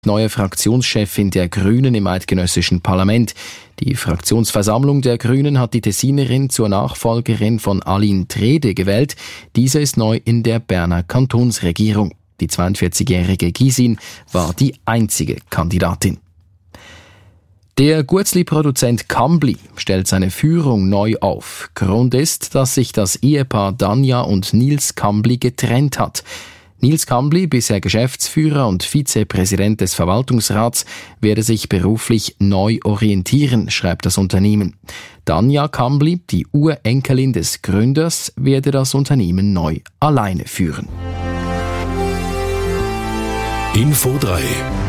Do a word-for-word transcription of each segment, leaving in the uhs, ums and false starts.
neue Fraktionschefin der Grünen im eidgenössischen Parlament. Die Fraktionsversammlung der Grünen hat die Tessinerin zur Nachfolgerin von Aline Trede gewählt. Diese ist neu in der Berner Kantonsregierung. Die zweiundvierzigjährige Gysin war die einzige Kandidatin. Der Guetzli-Produzent Kambli stellt seine Führung neu auf. Grund ist, dass sich das Ehepaar Danja und Nils Kambli getrennt hat. Nils Kambli, bisher Geschäftsführer und Vizepräsident des Verwaltungsrats, werde sich beruflich neu orientieren, schreibt das Unternehmen. Danja Kambli, die Urenkelin des Gründers, werde das Unternehmen neu alleine führen. Info drei.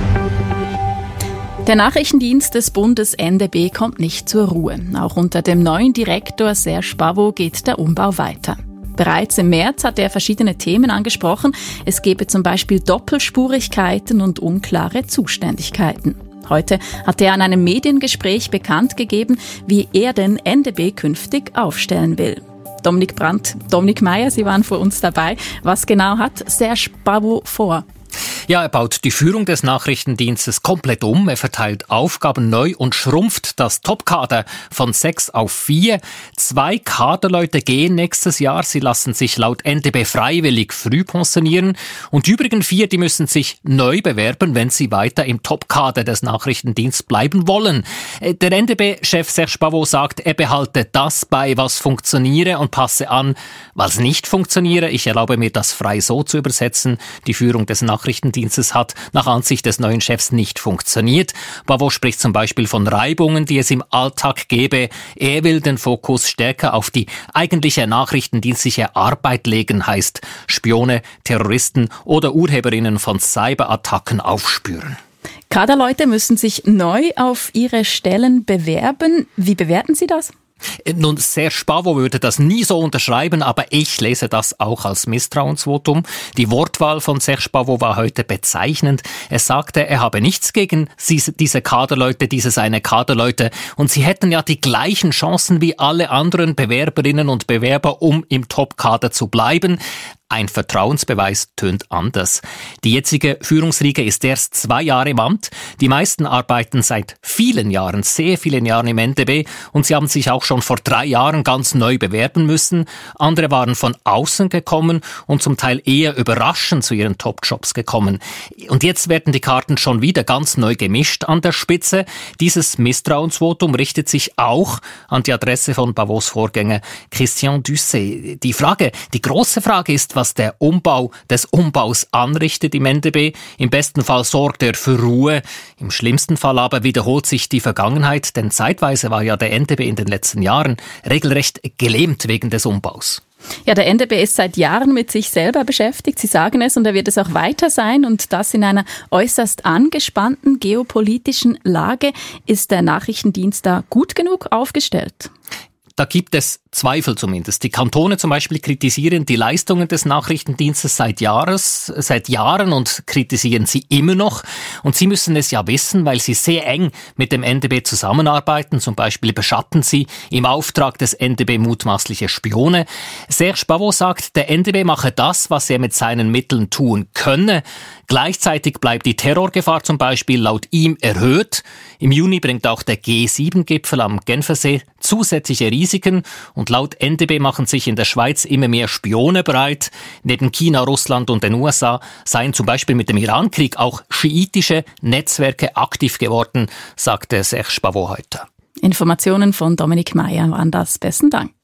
Der Nachrichtendienst des Bundes N D B kommt nicht zur Ruhe. Auch unter dem neuen Direktor Serge Pavot geht der Umbau weiter. Bereits im März hat er verschiedene Themen angesprochen. Es gebe zum Beispiel Doppelspurigkeiten und unklare Zuständigkeiten. Heute hat er an einem Mediengespräch bekannt gegeben, wie er den N D B künftig aufstellen will. Dominik Brandt, Dominik Meier, Sie waren vor uns dabei. Was genau hat Serge Pavot vor? Ja, er baut die Führung des Nachrichtendienstes komplett um. Er verteilt Aufgaben neu und schrumpft das Topkader von sechs auf vier. Zwei Kaderleute gehen nächstes Jahr. Sie lassen sich laut N D B freiwillig früh pensionieren. Und die übrigen vier, die müssen sich neu bewerben, wenn sie weiter im Topkader des Nachrichtendienstes bleiben wollen. Der N D B-Chef Serge Pavot sagt, er behalte das bei, was funktioniere und passe an, was nicht funktioniere. Ich erlaube mir, das frei so zu übersetzen. Die Führung des Nachrichtendienstes hat nach Ansicht des neuen Chefs nicht funktioniert. Pavot spricht zum Beispiel von Reibungen, die es im Alltag gebe. Er will den Fokus stärker auf die eigentliche nachrichtendienstliche Arbeit legen, heißt Spione, Terroristen oder Urheberinnen von Cyberattacken aufspüren. Kaderleute müssen sich neu auf ihre Stellen bewerben. Wie bewerten Sie das? Nun, Serge Pavot würde das nie so unterschreiben, aber ich lese das auch als Misstrauensvotum. Die Wortwahl von Serge Pavot war heute bezeichnend. Er sagte, er habe nichts gegen diese Kaderleute, diese seine Kaderleute, und sie hätten ja die gleichen Chancen wie alle anderen Bewerberinnen und Bewerber, um im Topkader zu bleiben. Ein Vertrauensbeweis tönt anders. Die jetzige Führungsriege ist erst zwei Jahre im Amt. Die meisten arbeiten seit vielen Jahren, sehr vielen Jahren im N D B, und sie haben sich auch schon vor drei Jahren ganz neu bewerben müssen. Andere waren von außen gekommen und zum Teil eher überraschend zu ihren Top-Jobs gekommen. Und jetzt werden die Karten schon wieder ganz neu gemischt an der Spitze. Dieses Misstrauensvotum richtet sich auch an die Adresse von Pavots Vorgänger Christian Dusset. Die Frage, die große Frage ist, was der Umbau des Umbaus anrichtet im N D B. Im besten Fall sorgt er für Ruhe, im schlimmsten Fall aber wiederholt sich die Vergangenheit, denn zeitweise war ja der N D B in den letzten Jahren regelrecht gelähmt wegen des Umbaus. Ja, der N D B ist seit Jahren mit sich selber beschäftigt. Sie sagen es, und er wird es auch weiter sein. Und das in einer äußerst angespannten geopolitischen Lage. Ist der Nachrichtendienst da gut genug aufgestellt? Da gibt es Zweifel zumindest. Die Kantone zum Beispiel kritisieren die Leistungen des Nachrichtendienstes seit Jahres, seit Jahren und kritisieren sie immer noch. Und sie müssen es ja wissen, weil sie sehr eng mit dem N D B zusammenarbeiten. Zum Beispiel beschatten sie im Auftrag des N D B mutmaßliche Spione. Serge Pavot sagt, der N D B mache das, was er mit seinen Mitteln tun könne. Gleichzeitig bleibt die Terrorgefahr zum Beispiel laut ihm erhöht. Im Juni bringt auch der G sieben Gipfel am Genfersee zusätzliche Risiken. Und laut N D B machen sich in der Schweiz immer mehr Spione breit. Neben China, Russland und den U S A seien zum Beispiel mit dem Irankrieg auch schiitische Netzwerke aktiv geworden, sagte Serge Pavot heute. Informationen von Dominik Meier waren das. Besten Dank.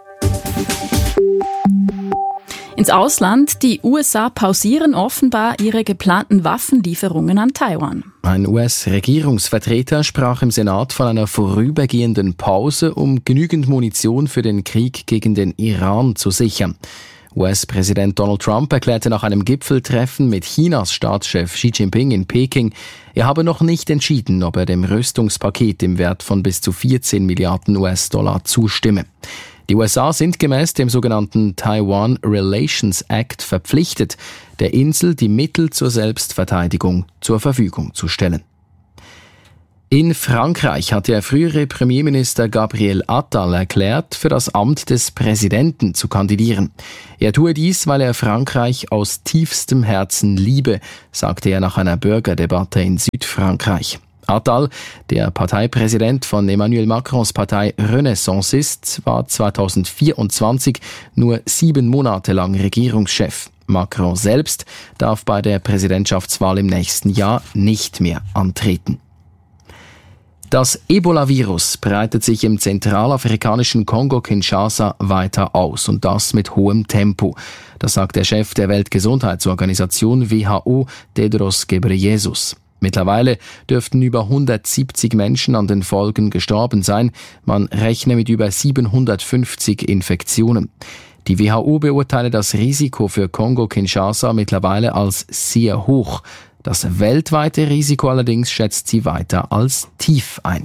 Ins Ausland. Die U S A pausieren offenbar ihre geplanten Waffenlieferungen an Taiwan. Ein U S-Regierungsvertreter sprach im Senat von einer vorübergehenden Pause, um genügend Munition für den Krieg gegen den Iran zu sichern. U S-Präsident Donald Trump erklärte nach einem Gipfeltreffen mit Chinas Staatschef Xi Jinping in Peking, er habe noch nicht entschieden, ob er dem Rüstungspaket im Wert von bis zu vierzehn Milliarden U S-Dollar zustimme. Die U S A sind gemäß dem sogenannten Taiwan Relations Act verpflichtet, der Insel die Mittel zur Selbstverteidigung zur Verfügung zu stellen. In Frankreich hat der frühere Premierminister Gabriel Attal erklärt, für das Amt des Präsidenten zu kandidieren. Er tue dies, weil er Frankreich aus tiefstem Herzen liebe, sagte er nach einer Bürgerdebatte in Südfrankreich. Attal, der Parteipräsident von Emmanuel Macrons Partei Renaissance ist, war zweitausendvierundzwanzig nur sieben Monate lang Regierungschef. Macron selbst darf bei der Präsidentschaftswahl im nächsten Jahr nicht mehr antreten. Das Ebola-Virus breitet sich im zentralafrikanischen Kongo-Kinshasa weiter aus und das mit hohem Tempo. Das sagt der Chef der Weltgesundheitsorganisation W H O, Tedros Ghebreyesus. Mittlerweile dürften über hundertsiebzig Menschen an den Folgen gestorben sein. Man rechne mit über siebenhundertfünfzig Infektionen. Die W H O beurteile das Risiko für Kongo-Kinshasa mittlerweile als sehr hoch. Das weltweite Risiko allerdings schätzt sie weiter als tief ein.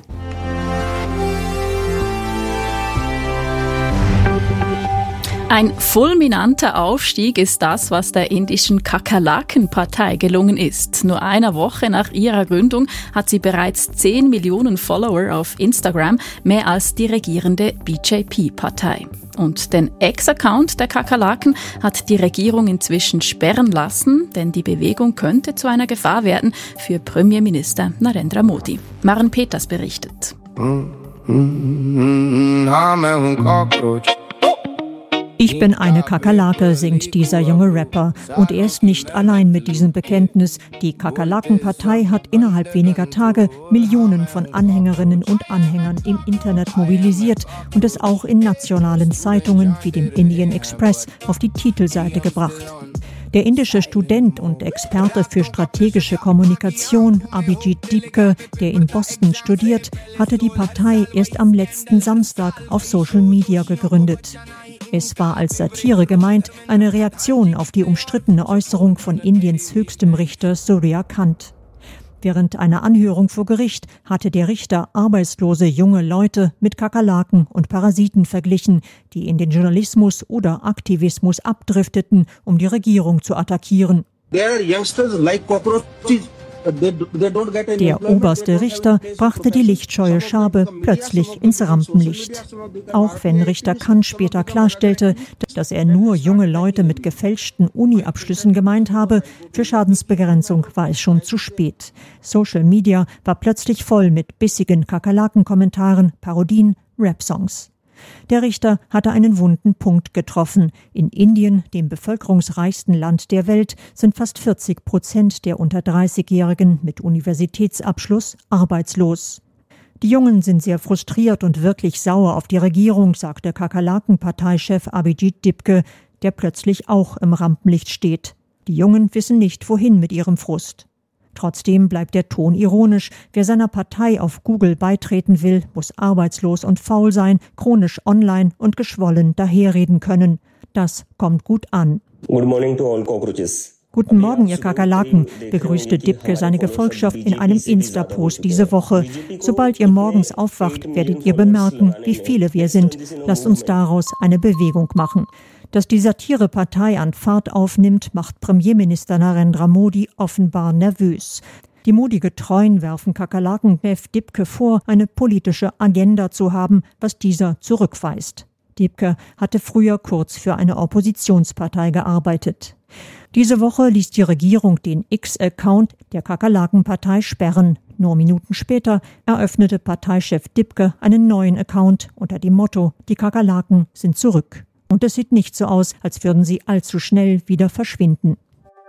Ein fulminanter Aufstieg ist das, was der indischen Kakerlaken-Partei gelungen ist. Nur eine Woche nach ihrer Gründung hat sie bereits zehn Millionen Follower auf Instagram, mehr als die regierende B J P-Partei. Und den Ex-Account der Kakerlaken hat die Regierung inzwischen sperren lassen, denn die Bewegung könnte zu einer Gefahr werden für Premierminister Narendra Modi. Maren Peters berichtet. Ich bin eine Kakerlake, singt dieser junge Rapper. Und er ist nicht allein mit diesem Bekenntnis. Die Kakerlaken-Partei hat innerhalb weniger Tage Millionen von Anhängerinnen und Anhängern im Internet mobilisiert und es auch in nationalen Zeitungen wie dem Indian Express auf die Titelseite gebracht. Der indische Student und Experte für strategische Kommunikation Abhijit Dipke, der in Boston studiert, hatte die Partei erst am letzten Samstag auf Social Media gegründet. Es war als Satire gemeint, eine Reaktion auf die umstrittene Äußerung von Indiens höchstem Richter Surya Kant. Während einer Anhörung vor Gericht hatte der Richter arbeitslose junge Leute mit Kakerlaken und Parasiten verglichen, die in den Journalismus oder Aktivismus abdrifteten, um die Regierung zu attackieren. Der oberste Richter brachte die lichtscheue Schabe plötzlich ins Rampenlicht. Auch wenn Richter Kant später klarstellte, dass er nur junge Leute mit gefälschten Uni-Abschlüssen gemeint habe, für Schadensbegrenzung war es schon zu spät. Social Media war plötzlich voll mit bissigen Kakerlaken-Kommentaren, Parodien, Rap-Songs. Der Richter hatte einen wunden Punkt getroffen. In Indien, dem bevölkerungsreichsten Land der Welt, sind fast vierzig Prozent der unter dreißigjährigen mit Universitätsabschluss arbeitslos. Die Jungen sind sehr frustriert und wirklich sauer auf die Regierung, sagte Kakerlaken-Parteichef Abhijit Dipke, der plötzlich auch im Rampenlicht steht. Die Jungen wissen nicht, wohin mit ihrem Frust. Trotzdem bleibt der Ton ironisch. Wer seiner Partei auf Google beitreten will, muss arbeitslos und faul sein, chronisch online und geschwollen daherreden können. Das kommt gut an. Good morning to all cockroaches. Guten Morgen, ihr Kakerlaken, begrüßte Dipke seine Gefolgschaft in einem Insta-Post diese Woche. Sobald ihr morgens aufwacht, werdet ihr bemerken, wie viele wir sind. Lasst uns daraus eine Bewegung machen. Dass die Satirepartei an Fahrt aufnimmt, macht Premierminister Narendra Modi offenbar nervös. Die Modi-Getreuen werfen Kakerlaken-Chef Dipke vor, eine politische Agenda zu haben, was dieser zurückweist. Dipke hatte früher kurz für eine Oppositionspartei gearbeitet. Diese Woche ließ die Regierung den X-Account der Kakerlaken-Partei sperren. Nur Minuten später eröffnete Parteichef Dipke einen neuen Account unter dem Motto: Die Kakerlaken sind zurück. Und es sieht nicht so aus, als würden sie allzu schnell wieder verschwinden.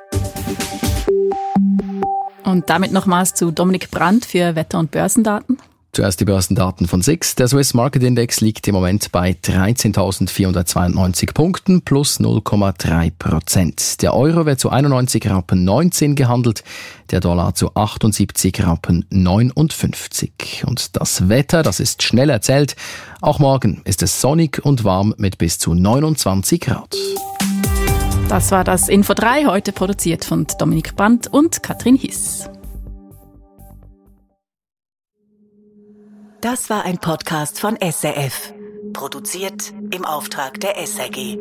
Und damit nochmals zu Dominik Brandt für Wetter- und Börsendaten. Zuerst die Börsendaten von S I X. Der Swiss Market Index liegt im Moment bei dreizehntausendvierhundertzweiundneunzig Punkten plus null Komma drei Prozent. Der Euro wird zu einundneunzig Rappen neunzehn gehandelt, der Dollar zu achtundsiebzig Rappen neunundfünfzig. Und das Wetter, das ist schnell erzählt. Auch morgen ist es sonnig und warm mit bis zu neunundzwanzig Grad. Das war das Info drei, heute produziert von Dominik Brandt und Katrin Hiss. Das war ein Podcast von S R F. Produziert im Auftrag der S R G.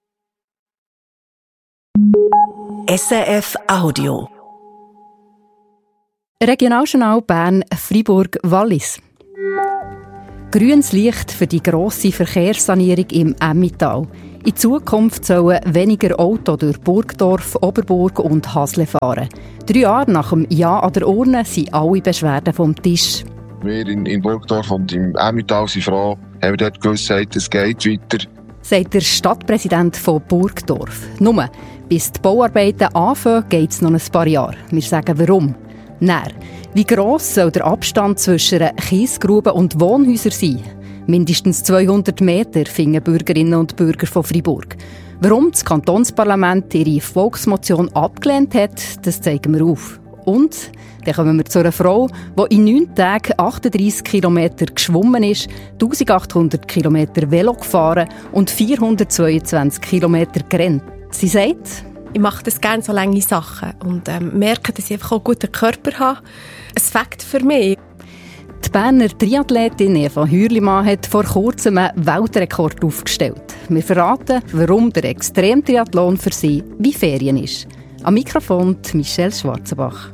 S R F Audio. Regionaljournal Bern-Fribourg-Wallis. Grünes Licht für die grosse Verkehrssanierung im Emmental. In Zukunft sollen weniger Autos durch Burgdorf, Oberburg und Hasle fahren. Drei Jahre nach dem Ja an der Urne sind alle Beschwerden vom Tisch. Wir in, in Burgdorf und im Emmental sind froh, haben wir dort Gewissheit, es geht weiter. Sagt der Stadtpräsident von Burgdorf. Nur, bis die Bauarbeiten anfangen, geht es noch ein paar Jahre. Wir sagen warum. Näher. Wie gross soll der Abstand zwischen Kiesgruben und Wohnhäusern sein? Mindestens zweihundert Meter finden Bürgerinnen und Bürger von Fribourg. Warum das Kantonsparlament ihre Volksmotion abgelehnt hat, das zeigen wir auf. Und dann kommen wir zu einer Frau, die in neun Tagen achtunddreissig Kilometer geschwommen ist, eintausendachthundert Kilometer Velo gefahren und vierhundertzweiundzwanzig Kilometer gerannt. Sie sagt: Ich mache das gerne so lange Sachen und ähm, merke, dass ich einfach auch einen guten Körper habe. Ein Fakt für mich. Die Berner Triathletin Eva Hürlimann hat vor kurzem einen Weltrekord aufgestellt. Wir verraten, warum der Extremtriathlon für sie wie Ferien ist. Am Mikrofon Michelle Schwarzenbach.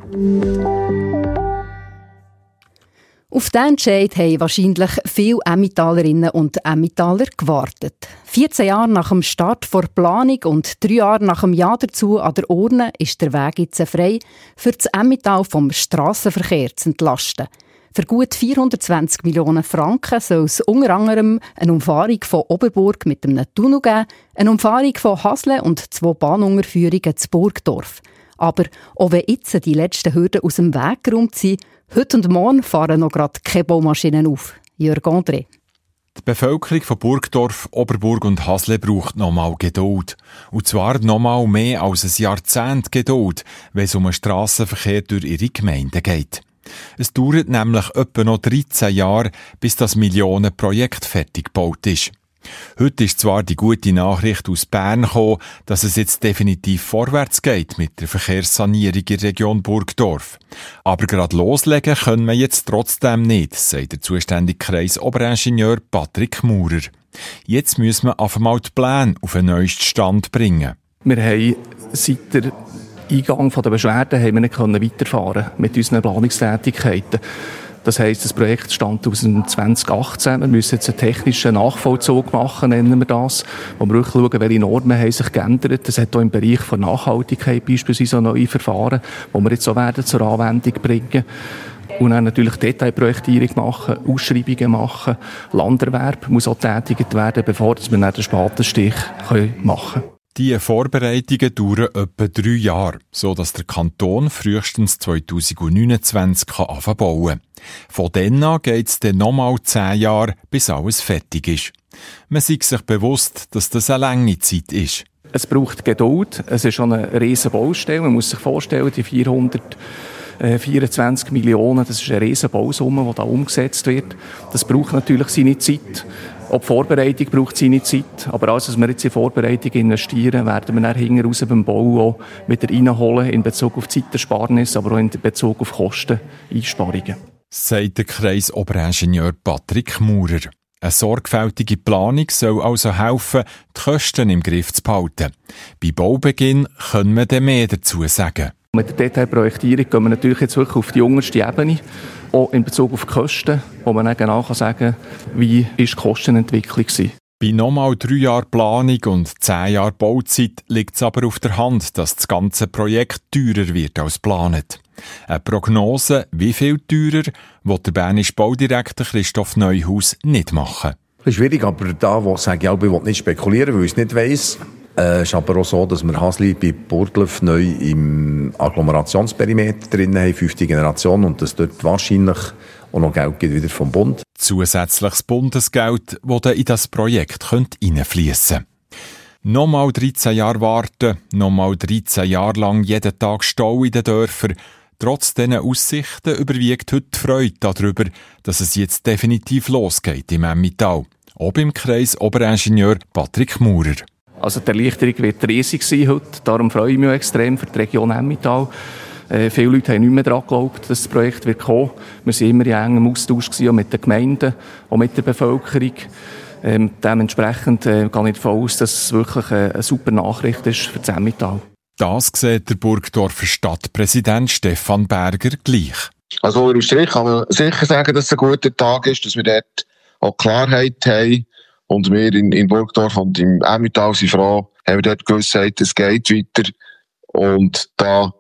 Auf diesen Entscheid haben wahrscheinlich viele Emmentalerinnen und Emmentaler gewartet. vierzehn Jahre nach dem Start der Planung und drei Jahre nach dem Ja dazu an der Urne ist der Weg jetzt frei, für das Emmental vom Strassenverkehr zu entlasten. Für gut vierhundertzwanzig Millionen Franken soll es unter anderem eine Umfahrung von Oberburg mit einem Tunnel geben, eine Umfahrung von Hasle und zwei Bahnunterführungen zu Burgdorf. Aber auch wenn jetzt die letzten Hürden aus dem Weg geräumt sind, heute und morgen fahren noch gerade keine Baumaschinen auf. Jörg André. Die Bevölkerung von Burgdorf, Oberburg und Hasle braucht nochmal Geduld. Und zwar nochmal mehr als ein Jahrzehnt Geduld, wenn es um den Strassenverkehr durch ihre Gemeinden geht. Es dauert nämlich etwa noch dreizehn Jahre, bis das Millionenprojekt fertig gebaut ist. Heute ist zwar die gute Nachricht aus Bern gekommen, dass es jetzt definitiv vorwärts geht mit der Verkehrssanierung in der Region Burgdorf. Aber gerade loslegen können wir jetzt trotzdem nicht, sagt der zuständige Kreisoberingenieur Patrick Maurer. Jetzt müssen wir auf einmal die Pläne auf den neuesten Stand bringen. Wir haben seit der Eingang der Beschwerden haben wir nicht weiterfahren mit unseren Planungstätigkeiten. Das heisst, das Projekt stammt aus dem zwanzig achtzehn. Wir müssen jetzt einen technischen Nachvollzug machen, nennen wir das, wo wir schauen, welche Normen haben sich geändert. Das hat auch im Bereich der Nachhaltigkeit beispielsweise neue Verfahren, die wir jetzt auch werden zur Anwendung bringen. Und dann natürlich Detailprojektierung machen, Ausschreibungen machen. Landerwerb muss auch getätigt werden, bevor wir dann den Spatenstich machen können. Die Vorbereitungen dauern etwa drei Jahre, sodass der Kanton frühestens zweitausendneunundzwanzig anfangen bauen. Von dann an geht es dann nochmal zehn Jahre, bis alles fertig ist. Man ist sich bewusst, dass das eine lange Zeit ist. Es braucht Geduld. Es ist schon eine riesige Baustelle. Man muss sich vorstellen, die vierhundertvierundzwanzig Millionen, das ist eine riesige Bausumme, die da umgesetzt wird. Das braucht natürlich seine Zeit. Auch die Vorbereitung braucht seine Zeit. Aber alles, was wir jetzt in Vorbereitung investieren, werden wir dann hinten raus beim Bau auch wieder reinholen in Bezug auf Zeitersparnis, aber auch in Bezug auf Kosteneinsparungen. Sagt der Kreisoberingenieur Patrick Maurer. Eine sorgfältige Planung soll also helfen, die Kosten im Griff zu behalten. Bei Baubeginn können wir dann mehr dazu sagen. Mit der Detailprojektierung gehen wir natürlich jetzt wirklich auf die unterste Ebene, auch in Bezug auf die Kosten, wo man dann genau sagen kann, wie ist die Kostenentwicklung war. Bei nochmal drei Jahren Planung und zehn Jahren Bauzeit liegt es aber auf der Hand, dass das ganze Projekt teurer wird als geplant. Eine Prognose, wie viel teurer, will der bernische Baudirektor Christoph Neuhaus nicht machen. Das ist schwierig, aber da, wo ich sage, ich will nicht spekulieren, weil ich es nicht weiss. Es äh, ist aber auch so, dass wir Hasli bei Burgdorf neu im Agglomerationsπerimeter drin haben, fünfte Generation, und dass dort wahrscheinlich auch noch Geld gibt wieder vom Bund. Zusätzliches Bundesgeld, das dann in das Projekt reinfließen könnte. Nochmal dreizehn Jahre warten, nochmal dreizehn Jahre lang jeden Tag Stau in den Dörfern. Trotz diesen Aussichten überwiegt heute die Freude darüber, dass es jetzt definitiv losgeht im Emmental. Auch beim Kreisoberingenieur Patrick Maurer. Also die Erleichterung wird riesig sein heute, darum freue ich mich extrem für die Region Emmental. Äh, viele Leute haben nicht mehr daran geglaubt, dass das Projekt wird kommen. Wir waren immer in engem Austausch auch mit den Gemeinden, auch mit der Bevölkerung. Ähm, dementsprechend äh, gehe ich davon aus, dass es wirklich eine, eine super Nachricht ist für das Emmental. Das sieht der Burgdorfer Stadtpräsident Stefan Berger gleich. Also unter dem Strich kann man sicher sagen, dass es ein guter Tag ist, dass wir dort auch Klarheit haben. Und wir in, in Burgdorf und im Emmental sind froh, haben wir dort Gewissheit, es geht weiter. Und da